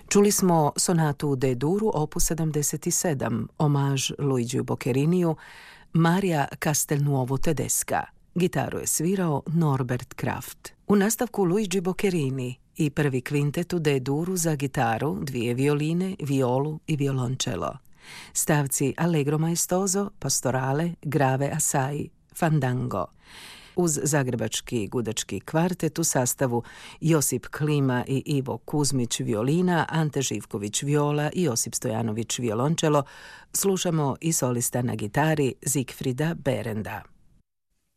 Čuli smo sonatu D-duru opus 77, omaž Luigiju Bocceriniju, Maria Castelnuovo Tedesca. Gitaru je svirao Norbert Kraft. U nastavku Luigi Boccherini i prvi kvintet u D-duru za gitaru, 2 violine, violu i violončelo. Stavci Allegro maestoso, Pastorale, Grave assai, Fandango. Uz zagrebački gudački kvartet u sastavu Josip Klima i Ivo Kuzmić violina, Ante Živković viola i Josip Stojanović violončelo, slušamo i solista na gitari Zigfrida Berenda.